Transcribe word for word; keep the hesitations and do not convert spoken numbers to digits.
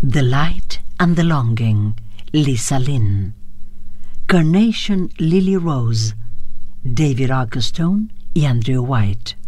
The Light and the Longing, Lisa Lynn. Carnation Lily Rose, David Augustone y Andrew White.